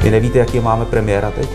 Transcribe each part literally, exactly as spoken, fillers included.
Vy nevíte, jaký máme premiéra teď?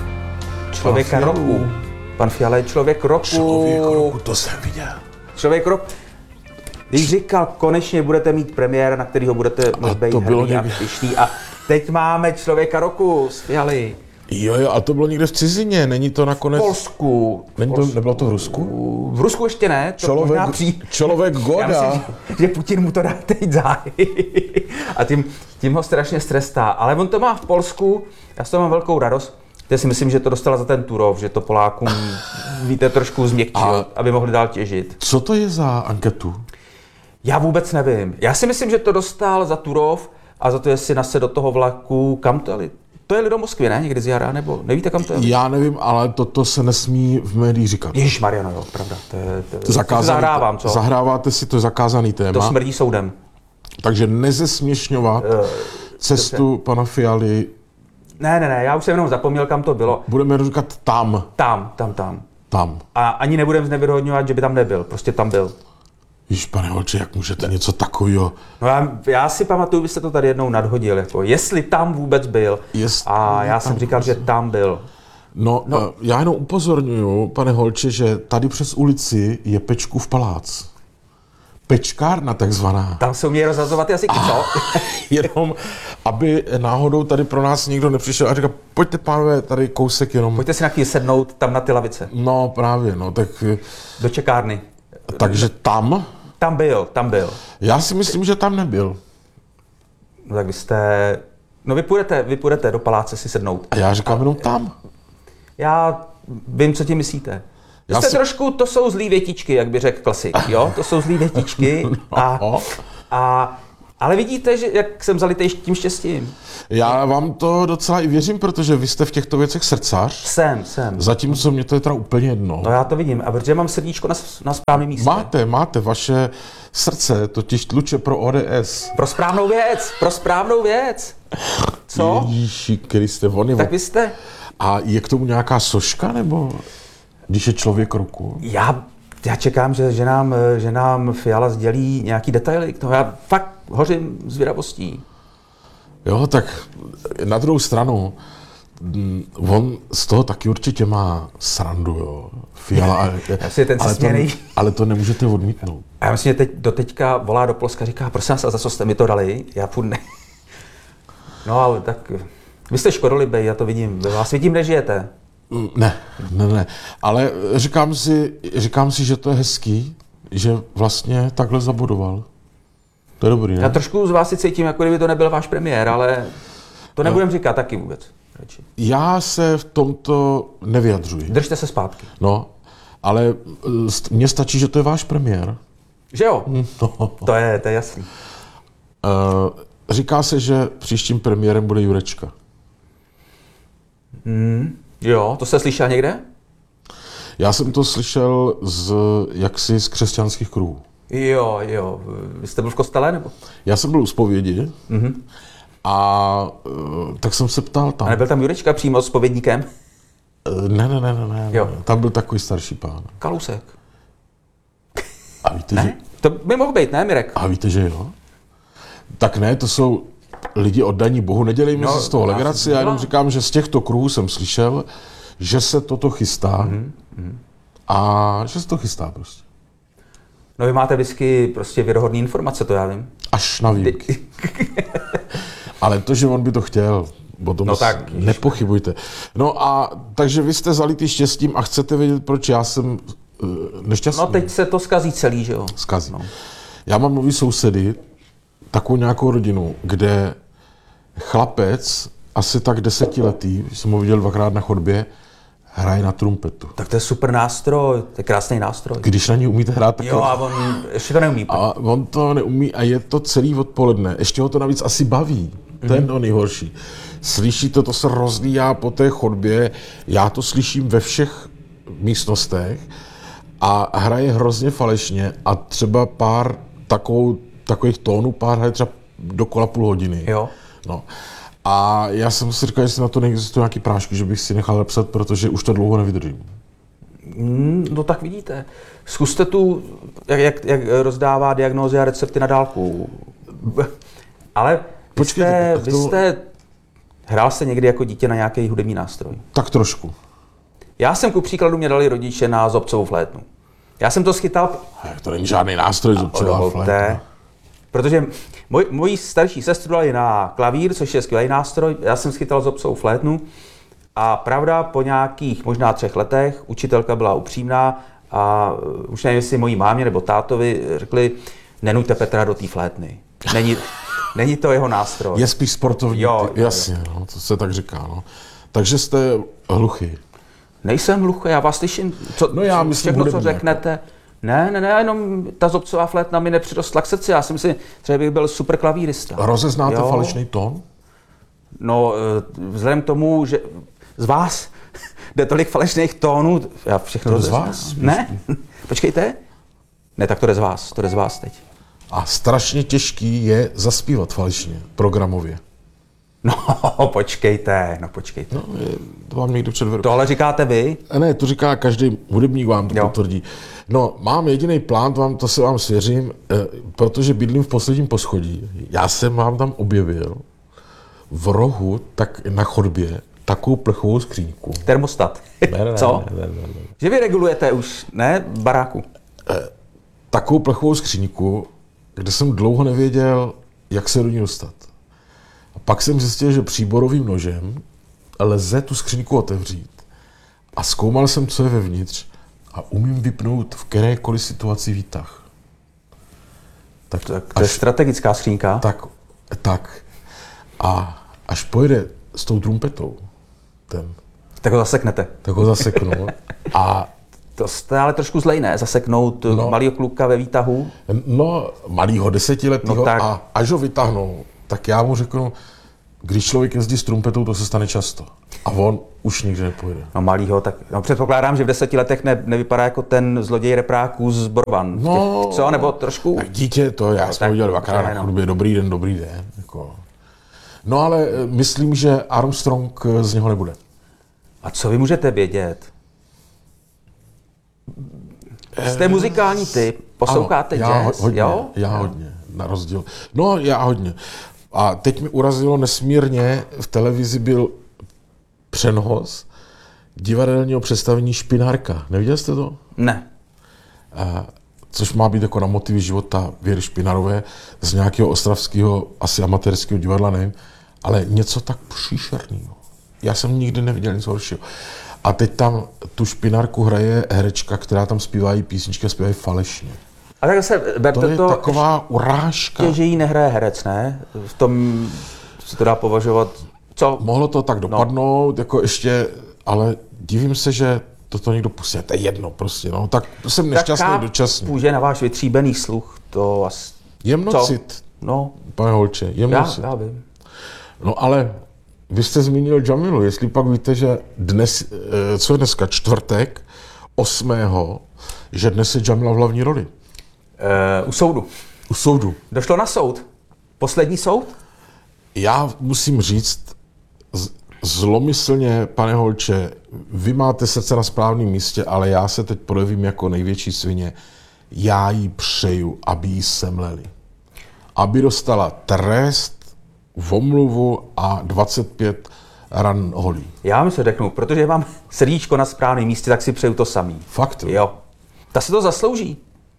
Člověka roku. Pan Fiala je člověk roku. Člověk roku, to jsem viděl. Člověk roku. Když říkal, konečně budete mít premiéra, na kterýho budete být hrdý a pyšný. A teď máme člověka roku z Fialy. Jo, jo, a to bylo někde v cizině, není to nakonec... V Polsku. Není to, nebylo to v Rusku? V Rusku ještě ne. To Člověk, při... člověk goda. Já myslím, že Putin mu to dá teď záhy. A tím, tím ho strašně strestá. Ale on to má v Polsku, já z toho mám velkou radost. Já si myslím, že to dostala za ten Turov, že to Polákům, víte, trošku změkčil, a aby mohli dál těžit. Co to je za anketu? Já vůbec nevím. Já si myslím, že to dostal za Turov a za to, jestli nased do toho vlaku, kam to je. To je do Moskvy, ne? Někdy z jara, nebo nevíte, kam to je? Já nevím, ale toto se nesmí v médiích říkat. Ježišmarja, no jo, pravda. To je, to je, zakázaný, zahrávám, co? Zahráváte si, to je zakázaný téma. To smrdí soudem. Takže nezesměšňovat uh, cestu dobře. Pana Fialy. Ne, ne, ne, já už jsem jenom zapomněl, kam to bylo. Budeme říkat tam. Tam, tam, tam. Tam. A ani nebudeme znevěrohodňovat, že by tam nebyl, prostě tam byl. Víš, pane Holče, jak můžete něco takového? No já, já si pamatuju, byste to tady jednou nadhodil, jako jestli tam vůbec byl. Jest, a já jsem říkal, že tam byl. No, no, já jenom upozorňuju, pane Holče, že tady přes ulici je Pečkův palác. Pečkárna takzvaná. Tam se umějí rozhazovat jazyky, co? Jenom, aby náhodou tady pro nás někdo nepřišel a říkal, pojďte pánové, tady kousek jenom. Pojďte si na chvíli sednout tam na ty lavice. No právě, no, tak... Do čekárny. Takže tam? Tam byl, tam byl. Já si myslím, že tam nebyl. No tak vy jste... No vy půjdete, vy půjdete do paláce si sednout. A já říkám a... jenom tam. Já vím, co ti myslíte. Vy jste si... trošku, to jsou zlý větičky, jak by řekl klasik, jo? To jsou zlý větičky a... a ale vidíte, že jak jsem zalitej tím štěstím. Já vám to docela i věřím, protože vy jste v těchto věcech srdcař. Jsem, jsem. Zatímco mě to je teda úplně jedno. No já to vidím, a protože mám srdíčko na, na správném místě. Máte, máte, vaše srdce totiž tluče pro O D S. Pro správnou věc, pro správnou věc. Co? Ježíši Kriste, on je... Tak vy jste... A je k tomu nějaká soška, nebo když je člověk roku? Já, já čekám, že, že, nám, že nám Fiala sdělí nějaký detaily. No já fakt hořím zvědavostí. Jo, tak na druhou stranu, on z toho taky určitě má srandu, jo. Fiala, ale, ten ale, to, ale to nemůžete odmítnout. A já myslím, že teď do teďka volá do Polska, říká, prosím vás, a za co jste mi to dali? Já furt ne. No ale tak, vy jste škodolibej, já to vidím, ve vás vidím, nežijete. Ne, ne, ne, ale říkám si, říkám si, že to je hezký, že vlastně takhle zabodoval. To je dobrý, ne? Já trošku z vás si cítím, jako kdyby to nebyl váš premiér, ale to nebudem říkat taky vůbec. Radši. Já se v tomto nevyjadřuji. Držte se zpátky. No, ale mně stačí, že to je váš premiér. Že jo? No. To je, to je jasný. Uh, říká se, že příštím premiérem bude Jurečka. Mm, jo, to jste slyšel někde? Já jsem to slyšel z, jaksi z křesťanských kruhů. Jo, jo. Vy jste byl v kostele, nebo? Já jsem byl u zpovědi mm-hmm. a uh, tak jsem se ptal tam. A nebyl tam Jurečka přímo s zpovědníkem? Uh, ne, ne, ne, ne, ne. Jo. Tam byl takový starší pán. Kalousek. A víte, ne? že... To by mohl být, ne, Mirek? A víte, že jo? Tak ne, to jsou lidi oddaní Bohu. Nedělejme no, si z toho legraci. Já jenom říkám, že z těchto kruhů jsem slyšel, že se toto chystá mm-hmm. a že se to chystá prostě. No vy máte vždycky prostě věrohodné informace, to já vím. Až na výjimky. Ale to, že on by to chtěl, o tom no tak, nepochybujte. No a takže vy jste zalitý štěstím a chcete vědět, proč já jsem uh, nešťastný. No teď se to zkazí celý, že jo? Zkazí. No. Já mám nový sousedy, takovou nějakou rodinu, kde chlapec, asi tak desetiletý, jsem ho viděl dvakrát na chodbě, hraje na trumpetu. Tak to je super nástroj, to je krásný nástroj. Když na ní umíte hrát, tak... Jo, a on ještě to neumí. A on to neumí a je to celý odpoledne. Ještě ho to navíc asi baví. Mm-hmm. To je to nejhorší. Slyšíte, to se rozlíjá po té chodbě, já to slyším ve všech místnostech a hraje hrozně falešně a třeba pár takovou, takových tónů, pár hraje třeba dokola půl hodiny. Jo. No. A já jsem si říkal, jestli na to neexistuje nějaký prášky, že bych si nechal napsat, protože už to dlouho nevydržím. Mm, no tak vidíte. Zkuste tu, jak, jak, jak rozdává diagnózy a recepty na dálku. Ale vy Počkejte, jste, vy to... jste, Hrál jste někdy jako dítě na nějaký hudební nástroj? Tak trošku. Já jsem ku příkladu mě dali rodiče na zobcovou flétnu. Já jsem to schytal... To není žádný nástroj zobcová flétna. Protože moj, moji starší sestru dali na klavír, což je skvělý nástroj. Já jsem schytal zobcovou flétnu. A pravda, po nějakých možná třech letech učitelka byla upřímná a už nevím, jestli mojí mámě nebo tátovi řekli, nenuďte Petra do té flétny. Není, není to jeho nástroj. Je spíš sportovní. Jo, ty, jasně, jo. No, to se tak říká. No. Takže jste hluchý. Nejsem hluchý, já vás slyším. Co, no já myslím, všechno, co řeknete. Jako. Ne, ne, ne, jenom ta zobcová flétna mi nepřirostla k srdci. Já si myslím, že bych byl super klavírista. Rozeznáte jo. falešný tón? No, vzhledem k tomu, že z vás jde tolik falešných tónů, já všechno rozeznám. Z vás? Ne, počkejte. Ne, tak to jde z vás, to jde z vás teď. A strašně těžký je zaspívat falešně, programově. No, počkejte, no počkejte. No, je, to vám někdo předvedl. Tohle říkáte vy? Ne, to říká každý hudebník, vám to jo. potvrdí. No, mám jediný plán, vám, to se vám svěřím, eh, protože bydlím v posledním poschodí. Já jsem vám tam objevil v rohu, tak na chodbě, takovou plechovou skříňku. Termostat. Ne, ne, Co? Ne, ne, ne, ne. Že vy regulujete už, ne, baráku? Eh, takovou plechovou skříňku, kde jsem dlouho nevěděl, jak se do ní dostat. A pak jsem zjistil, že příborovým nožem lze tu skříňku otevřít. A zkoumal jsem, co je vevnitř a umím vypnout v kterékoliv situaci výtah. Tak, tak to je strategická skřínka. Tak, tak. A až pojede s tou trumpetou, ten, tak ho zaseknete. Tak ho zaseknu. A to jste ale trošku zlej, ne? Zaseknout no, malýho kluka ve výtahu? No, malýho desetiletýho no, tak. A až ho vytáhnou, tak já mu řeknu, když člověk jezdí s trumpetou, to se stane často. A on už nikdy nepojede. No malýho, tak no, předpokládám, že v deseti letech ne, nevypadá jako ten zloděj repráků z Borban. No, těch, co? Nebo trošku? Tak dítě, to já no, jsem udělal dvakrát na chodbě, dobrý den, dobrý den. Jako. No ale myslím, že Armstrong z něho nebude. A co vy můžete vědět? Jste muzikální typ, posloucháte ano, já jazz, hodně, jo? Já hodně, na rozdíl. No, já hodně. A teď mi urazilo nesmírně, v televizi byl přenos divadelního představení Špinárka. Neviděl jste to? Ne. A, což má být jako na motivy života Věry Špinarové z nějakého ostravského, asi amatérského divadla, nevím, ale něco tak příšerného. Já jsem nikdy neviděl nic horšího. A teď tam tu Špinárku hraje herečka, která tam zpívají písničky a zpívají falešně. A tak se berte to je to, taková urážka. Je, že jí nehraje herec, ne? V tom se to dá považovat, co? Mohlo to tak dopadnout, no. Jako ještě, ale divím se, že toto někdo pustí. To je jedno prostě, no. Tak jsem nešťastný dočasně. Půjde na váš vytříbený sluch, to asi... Jemnocit, no. Pane Holče, jemnocit. Já, já vím. No ale vy jste zmínil Džamilu, jestli pak víte, že dnes, co je dneska, čtvrtek, osmého, že dnes je Džamila v hlavní roli. Uh, u soudu. U soudu. Došlo na soud. Poslední soud? Já musím říct, zlomyslně, pane Holče, vy máte srdce na správném místě, ale já se teď projevím jako největší svině. Já jí přeju, aby jí semleli. Aby dostala trest, omluvu a dvacet pět ran holí. Já mi se řeknu, protože mám srdíčko na správném místě, tak si přeju to samý. Fakt? Jo. Ta si to zaslouží.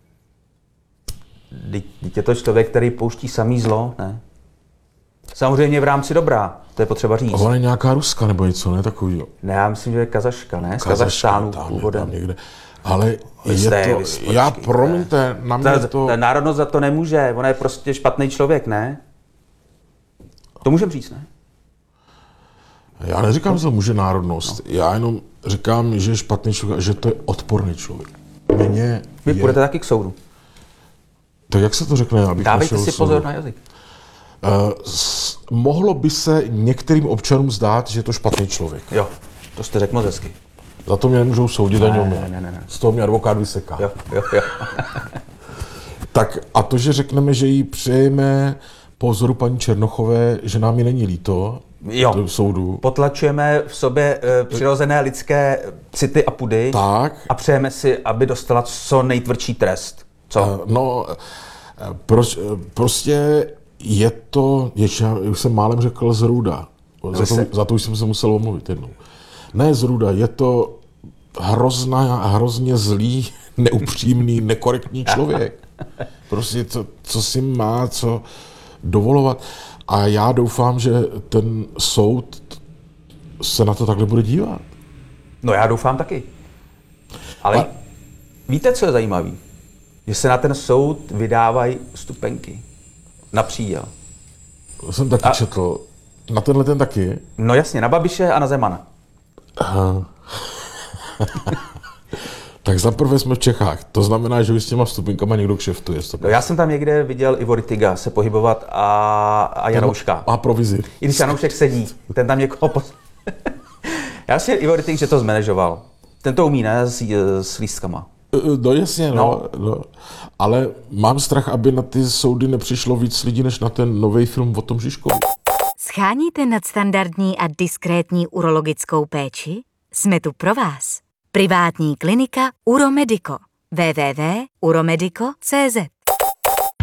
Teď je to člověk, který pouští samý zlo, ne? Samozřejmě v rámci dobrá, to je potřeba říct. Ona je nějaká Ruska nebo něco, ne takový? Ne, já myslím, že je Kazaška, ne? Z Kazachstánu původem. Někde. Ale je to, počkej, já promiňte, na mě ta, to... Ta národnost za to nemůže, ona je prostě špatný člověk, ne? To můžem říct, ne? Já neříkám, že to může národnost, no. Já jenom říkám, že je špatný člověk, že to je odporný člověk. Mně Vy je... půjdete taky k soudu. Tak jak se to řekne? Abych Dávejte si pozor soudu. Na jazyk. Uh, s, mohlo by se některým občanům zdát, že je to špatný člověk. Jo, to jste řekl moc hezky. Za to mě nemůžou soudit ani ne, ne, ne, ne. Z toho mě advokát vyseká. Jo, jo, jo. Tak a to, že řekneme, že jí přejeme po vzoru paní Černochové, že nám ji není líto, jo. Do soudu. Potlačujeme v sobě e, přirozené lidské city a pudy tak. A přejeme si, aby dostala co nejtvrdší trest. Co? Uh, no, pro, prostě je to, ještě, já už jsem málem řekl zrůda, Za to, za to už jsem se musel omluvit jednou. Ne zrůda, je to hrozná, hrozně zlý, neupřímný, nekorektní člověk. Prostě to, co si má, co dovolovat. A já doufám, že ten soud se na to takhle bude dívat. No já doufám taky. Ale A... víte, co je zajímavé? Že se na ten soud vydávají vstupenky. Na příděl. To jsem taky A... četl. Na tenhle ten taky? No jasně, na Babiše a na Zemana. Aha. Tak zaprvé jsme v Čechách. To znamená, že už s těma vstupenkama někdo kšeftuje. No já jsem tam někde viděl Ivo Rittiga se pohybovat a, a Janouška. A provizi. I když Janoušek sedí, ten tam někoho... Pos... já si Ivo Rittig, že to zmanéžoval. Ten to umí, ne? S, s lístkama. No jasně, no. no. no. Ale mám strach, aby na ty soudy nepřišlo víc lidí, než na ten nový film o tom Žižkovi. Scháníte nadstandardní a diskrétní urologickou péči? Jsme tu pro vás. Privátní klinika Uromedico. w w w tečka uromedico tečka cz